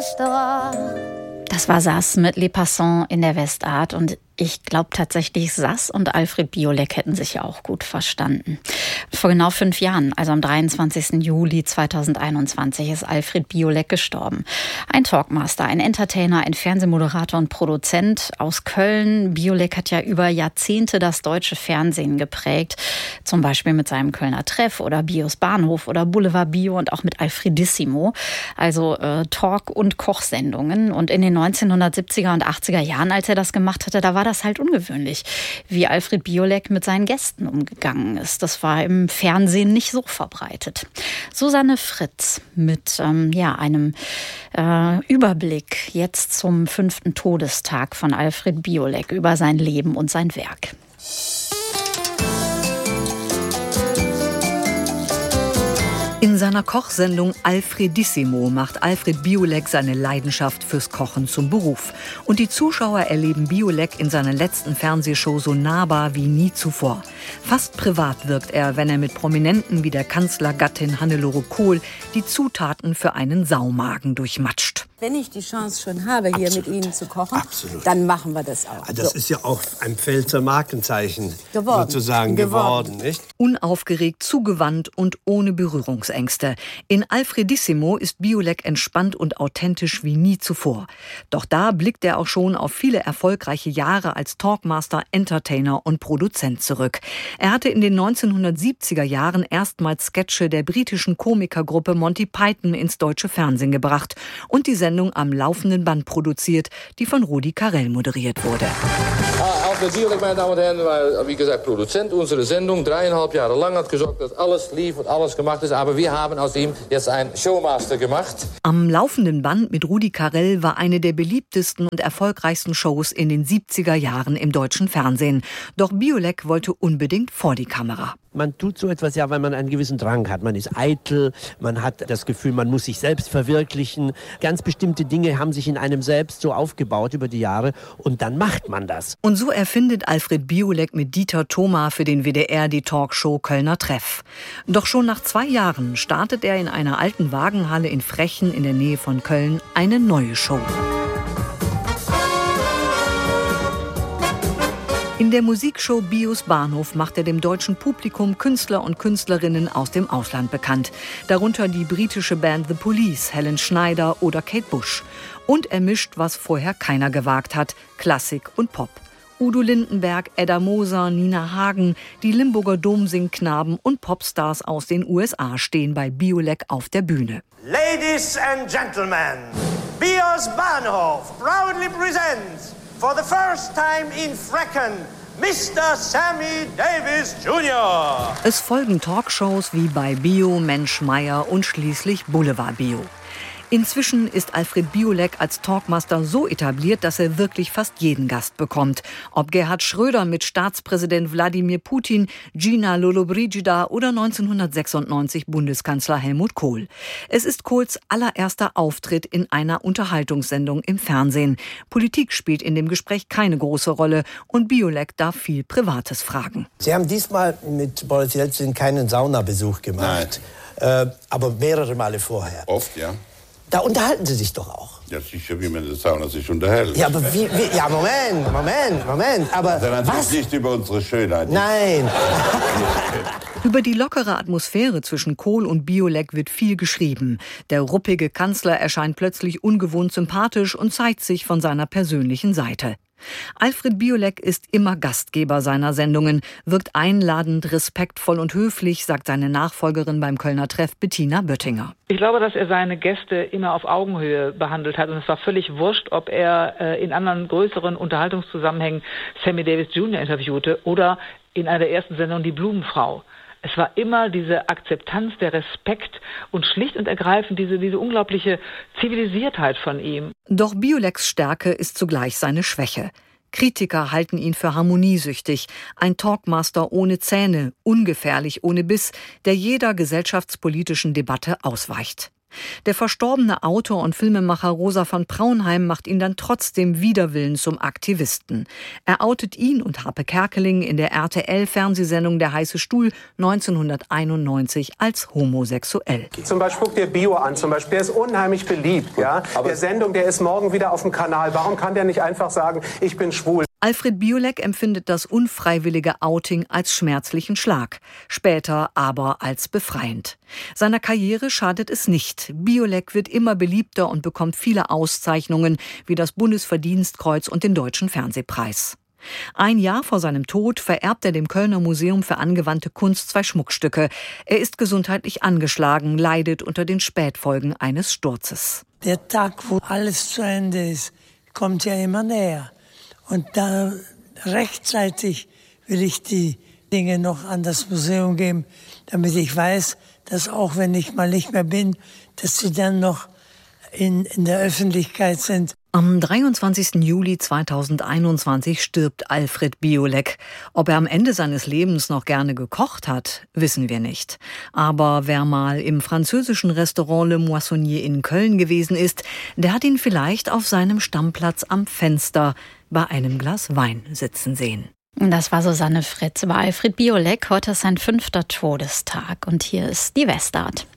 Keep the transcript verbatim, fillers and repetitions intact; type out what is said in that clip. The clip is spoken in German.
restaurant. Das war Sass mit Les Passants in der Westart und ich glaube tatsächlich, Sass und Alfred Biolek hätten sich ja auch gut verstanden. Vor genau fünf Jahren, also am dreiundzwanzigsten Juli zweitausendeinundzwanzig, ist Alfred Biolek gestorben. Ein Talkmaster, ein Entertainer, ein Fernsehmoderator und Produzent aus Köln. Biolek hat ja über Jahrzehnte das deutsche Fernsehen geprägt. Zum Beispiel mit seinem Kölner Treff oder Bios Bahnhof oder Boulevard Bio und auch mit Alfredissimo. Also äh, Talk- und Kochsendungen. Und in den neunzehnhundertsiebziger und achtziger Jahren, als er das gemacht hatte, da war das halt ungewöhnlich, wie Alfred Biolek mit seinen Gästen umgegangen ist. Das war im Fernsehen nicht so verbreitet. Susanne Fritz mit ähm, ja, einem äh, Überblick jetzt zum fünften Todestag von Alfred Biolek über sein Leben und sein Werk. In seiner Kochsendung Alfredissimo macht Alfred Biolek seine Leidenschaft fürs Kochen zum Beruf. Und die Zuschauer erleben Biolek in seiner letzten Fernsehshow so nahbar wie nie zuvor. Fast privat wirkt er, wenn er mit Prominenten wie der Kanzlergattin Hannelore Kohl die Zutaten für einen Saumagen durchmatscht. Wenn ich die Chance schon habe, hier Absolut. mit Ihnen zu kochen, Absolut. dann machen wir das auch. Das so. ist ja auch ein Pfälzer Markenzeichen Geworden. sozusagen Geworden. geworden, nicht? Unaufgeregt, zugewandt und ohne Berührungsängste. In Alfredissimo ist Biolek entspannt und authentisch wie nie zuvor. Doch da blickt er auch schon auf viele erfolgreiche Jahre als Talkmaster, Entertainer und Produzent zurück. Er hatte in den neunzehnhundertsiebziger Jahren erstmals Sketche der britischen Komikergruppe Monty Python ins deutsche Fernsehen gebracht und die Sendung am laufenden Band produziert, die von Rudi Carrell moderiert wurde. Alfred Biolek, meine Damen und Herren, war, wie gesagt, Produzent unserer Sendung. Dreieinhalb Jahre lang hat gesorgt, dass alles lief und alles gemacht ist. Aber wir haben aus ihm jetzt einen Showmaster gemacht. Am laufenden Band mit Rudi Carrell war eine der beliebtesten und erfolgreichsten Shows in den siebziger Jahren im deutschen Fernsehen. Doch Biolek wollte unbedingt vor die Kamera. Man tut so etwas ja, weil man einen gewissen Drang hat. Man ist eitel, man hat das Gefühl, man muss sich selbst verwirklichen. Ganz bestimmte Dinge haben sich in einem selbst so aufgebaut über die Jahre und dann macht man das. Und so erfindet Alfred Biolek mit Dieter Thoma für den W D R die Talkshow Kölner Treff. Doch schon nach zwei Jahren startet er in einer alten Wagenhalle in Frechen in der Nähe von Köln eine neue Show. In der Musikshow Bios Bahnhof macht er dem deutschen Publikum Künstler und Künstlerinnen aus dem Ausland bekannt. Darunter die britische Band The Police, Helen Schneider oder Kate Bush. Und er mischt, was vorher keiner gewagt hat, Klassik und Pop. Udo Lindenberg, Edda Moser, Nina Hagen, die Limburger Domsingknaben und Popstars aus den U S A stehen bei Biolek auf der Bühne. Ladies and Gentlemen, Bios Bahnhof proudly presents for the first time in Frechen, Mister Sammy Davis Junior Es folgen Talkshows wie bei Bio, Mensch Meier und schließlich Boulevard Bio. Inzwischen ist Alfred Biolek als Talkmaster so etabliert, dass er wirklich fast jeden Gast bekommt. Ob Gerhard Schröder mit Staatspräsident Wladimir Putin, Gina Lollobrigida oder neunzehnhundertsechsundneunzig Bundeskanzler Helmut Kohl. Es ist Kohls allererster Auftritt in einer Unterhaltungssendung im Fernsehen. Politik spielt in dem Gespräch keine große Rolle und Biolek darf viel Privates fragen. Sie haben diesmal mit Boris Jelzin keinen Saunabesuch gemacht, äh, aber mehrere Male vorher. Oft, ja. Da unterhalten Sie sich doch auch. Ja, sicher, wie man in der Sauna sich unterhält. Ja, aber wie, wie ja, Moment, Moment, Moment, aber Dann was? nicht über unsere Schönheit. Nein. Über die lockere Atmosphäre zwischen Kohl und Biolek wird viel geschrieben. Der ruppige Kanzler erscheint plötzlich ungewohnt sympathisch und zeigt sich von seiner persönlichen Seite. Alfred Biolek ist immer Gastgeber seiner Sendungen, wirkt einladend, respektvoll und höflich, sagt seine Nachfolgerin beim Kölner Treff Bettina Böttinger. Ich glaube, dass er seine Gäste immer auf Augenhöhe behandelt hat und es war völlig wurscht, ob er äh, in anderen größeren Unterhaltungszusammenhängen Sammy Davis Junior interviewte oder in einer der ersten Sendungen die Blumenfrau. Es war immer diese Akzeptanz, der Respekt und schlicht und ergreifend diese, diese unglaubliche Zivilisiertheit von ihm. Doch Bioleks Stärke ist zugleich seine Schwäche. Kritiker halten ihn für harmoniesüchtig, ein Talkmaster ohne Zähne, ungefährlich ohne Biss, der jeder gesellschaftspolitischen Debatte ausweicht. Der verstorbene Autor und Filmemacher Rosa von Praunheim macht ihn dann trotzdem wider Willen zum Aktivisten. Er outet ihn und Harpe Kerkeling in der R T L-Fernsehsendung Der heiße Stuhl neunzehnhunderteinundneunzig als homosexuell. Zum Beispiel guck dir Bio an, zum Beispiel, der ist unheimlich beliebt. Ja? Der Sendung, der ist morgen wieder auf dem Kanal. Warum kann der nicht einfach sagen, ich bin schwul? Alfred Biolek empfindet das unfreiwillige Outing als schmerzlichen Schlag, später aber als befreiend. Seiner Karriere schadet es nicht. Biolek wird immer beliebter und bekommt viele Auszeichnungen wie das Bundesverdienstkreuz und den Deutschen Fernsehpreis. Ein Jahr vor seinem Tod vererbt er dem Kölner Museum für angewandte Kunst zwei Schmuckstücke. Er ist gesundheitlich angeschlagen, leidet unter den Spätfolgen eines Sturzes. Der Tag, wo alles zu Ende ist, kommt ja immer näher. Und da rechtzeitig will ich die Dinge noch an das Museum geben, damit ich weiß, dass auch wenn ich mal nicht mehr bin, dass sie dann noch in, in der Öffentlichkeit sind. Am dreiundzwanzigsten Juli zweitausendeinundzwanzig stirbt Alfred Biolek. Ob er am Ende seines Lebens noch gerne gekocht hat, wissen wir nicht. Aber wer mal im französischen Restaurant Le Moissonnier in Köln gewesen ist, der hat ihn vielleicht auf seinem Stammplatz am Fenster bei einem Glas Wein sitzen sehen. Das war Susanne Fritz über Alfred Biolek. Heute ist sein fünfter Todestag und hier ist die Westart.